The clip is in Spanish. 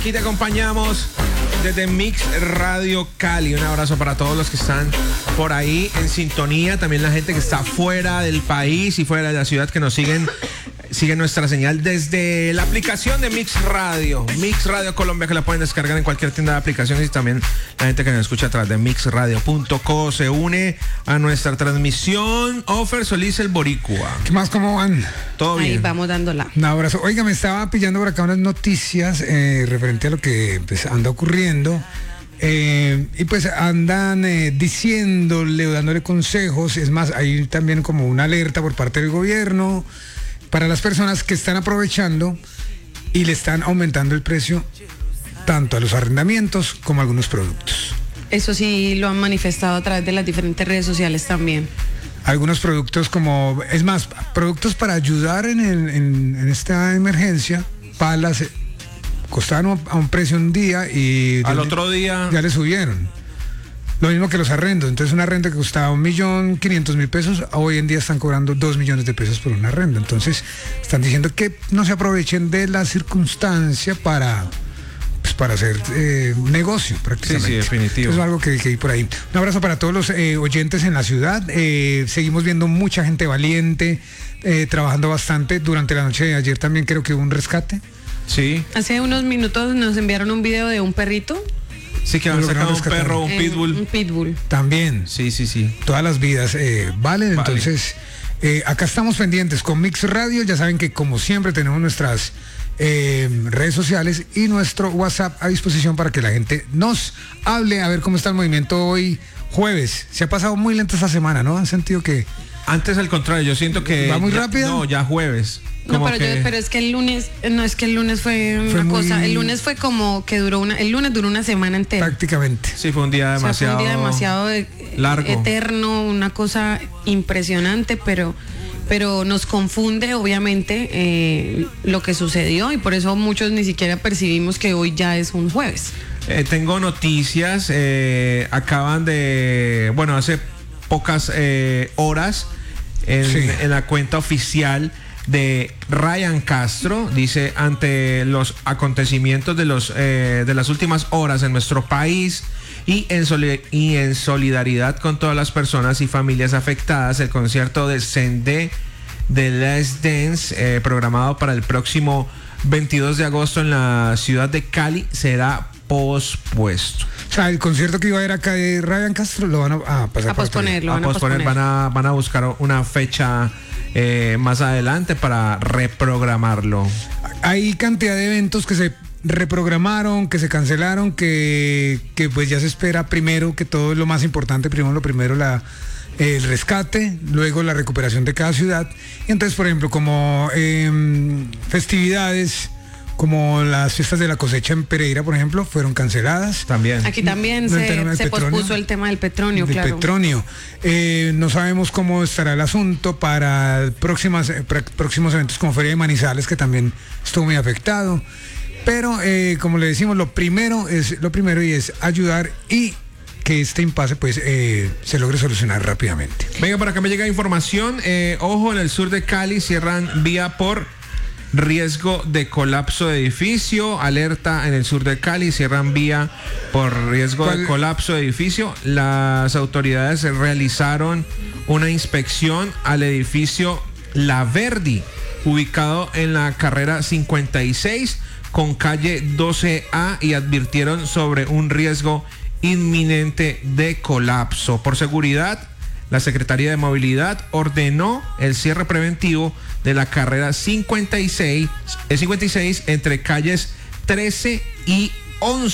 Aquí te acompañamos desde Mix Radio Cali. Un abrazo para todos los que están por ahí en sintonía. También la gente que está fuera del país y fuera de la ciudad que nos siguen nuestra señal desde la aplicación de Mix Radio Colombia, que la pueden descargar en cualquier tienda de aplicaciones, y también la gente que nos escucha a través de mixradio.co se une a nuestra transmisión. Ofer Solís, el boricua. ¿Qué más? ¿Cómo van? Todo bien. Ahí vamos dándola. Un abrazo. Oiga, me estaba pillando por acá unas noticias referente a lo que pues, anda ocurriendo. Y pues andan diciéndole o dándole consejos. Es más, hay también como una alerta por parte del gobierno para las personas que están aprovechando y le están aumentando el precio tanto a los arrendamientos como a algunos productos. Eso sí lo han manifestado a través de las diferentes redes sociales también. Algunos productos como, es más, productos para ayudar en esta emergencia, palas, costaban a un precio un día y al otro día ya le subieron. Lo mismo que los arrendos. Entonces, un arrendo que costaba 1.500.000 pesos, hoy en día están cobrando 2 millones de pesos por un arrendo. Entonces, están diciendo que no se aprovechen de la circunstancia para hacer negocio, prácticamente. Sí, definitivo. Eso es algo que hay por ahí. Un abrazo para todos los oyentes en la ciudad. Seguimos viendo mucha gente valiente, trabajando bastante. Durante la noche de ayer también creo que hubo un rescate. Sí. Hace unos minutos nos enviaron un video de un perrito. Sí, que han sacado un perro, un pitbull. Un pitbull. También. Sí. Todas las vidas valen. Entonces, acá estamos pendientes con Mix Radio. Ya saben que, como siempre, tenemos nuestras redes sociales y nuestro WhatsApp a disposición para que la gente nos hable. A ver cómo está el movimiento hoy, jueves. Se ha pasado muy lento esta semana, ¿no? ¿Han sentido que...? Antes, al contrario, yo siento que... ¿Va muy rápido? No, ya jueves. No, pero es que el lunes, el lunes fue una cosa, el lunes fue como que el lunes duró una semana entera. Prácticamente. Sí, fue un día demasiado, fue un día demasiado largo, eterno, una cosa impresionante, pero nos confunde obviamente lo que sucedió, y por eso muchos ni siquiera percibimos que hoy ya es un jueves. Tengo noticias, acaban de, bueno, hace pocas horas en la cuenta oficial de Ryan Castro, dice: ante los acontecimientos de las últimas horas en nuestro país y en solidaridad con todas las personas y familias afectadas, el concierto de Zendé de Let's Dance, programado para el próximo 22 de agosto en la ciudad de Cali, será pospuesto. O sea, el concierto que iba a haber acá de Ryan Castro lo van a pasar a posponer, van a buscar una fecha más adelante para reprogramarlo. Hay cantidad de eventos que se reprogramaron, que se cancelaron, que pues ya se espera primero que todo, es lo más importante, primero el rescate, luego la recuperación de cada ciudad. Y entonces, por ejemplo, como festividades como las fiestas de la cosecha en Pereira, por ejemplo, fueron canceladas. También. Aquí también se pospuso el tema del petróleo, claro. No sabemos cómo estará el asunto para próximos eventos como Feria de Manizales, que también estuvo muy afectado. Pero, como le decimos, lo primero y es ayudar y que este impasse pues se logre solucionar rápidamente. Venga, por acá me llega información. Ojo, en el sur de Cali cierran vía por riesgo de colapso de edificio. Alerta en el sur de Cali, cierran vía por riesgo de colapso de edificio. Las autoridades realizaron una inspección al edificio La Verdi, ubicado en la carrera 56 con calle 12A, y advirtieron sobre un riesgo inminente de colapso. Por seguridad, la Secretaría de Movilidad ordenó el cierre preventivo de la carrera 56 entre calles 13 y 11.